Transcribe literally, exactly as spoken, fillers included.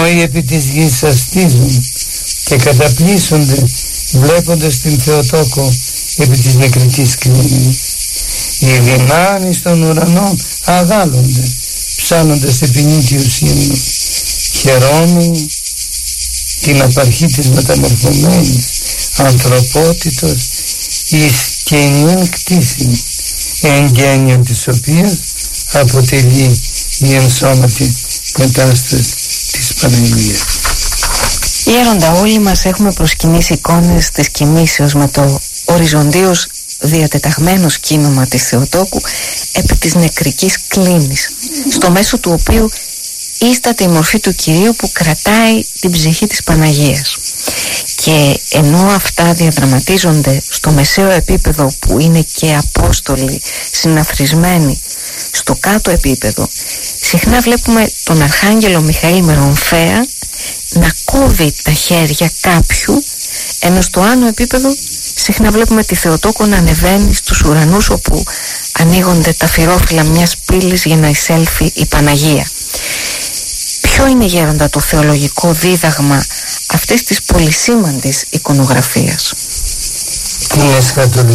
οι επί της γης αστίζουν και καταπλήσονται βλέποντας την Θεοτόκο επί της νεκρικής κλίνης. Οι δυνάμεις των ουρανών αγάλλονται ψάνοντας επινίκιους ύμνους, χαιρόμενοι την απαρχή της μεταμορφωμένης ανθρωπότητος εις καινήν κτήσιν, εγγένειον της οποίας αποτελεί η ενσώματη κατάσταση της Παναγίας. Γέροντα, όλοι μας έχουμε προσκυνήσει εικόνες της κοιμήσεως με το οριζοντίως διατεταγμένο σκήνομα της Θεοτόκου επί της νεκρικής κλίνης, στο μέσο του οποίου ίσταται η μορφή του Κυρίου που κρατάει την ψυχή της Παναγίας. Και ενώ αυτά διαδραματίζονται στο μεσαίο επίπεδο που είναι και Απόστολοι συναθρισμένοι στο κάτω επίπεδο, συχνά βλέπουμε τον Αρχάγγελο Μιχαήλ με ρομφαία να κόβει τα χέρια κάποιου, ενώ στο άνω επίπεδο συχνά βλέπουμε τη Θεοτόκο να ανεβαίνει στους ουρανούς, όπου ανοίγονται τα φυρόφυλλα μιας πύλης για να εισέλθει η Παναγία. Ποιο είναι, γέροντα, το θεολογικό δίδαγμα αυτής της πολυσήμαντης εικονογραφίας? Την εσχατολογική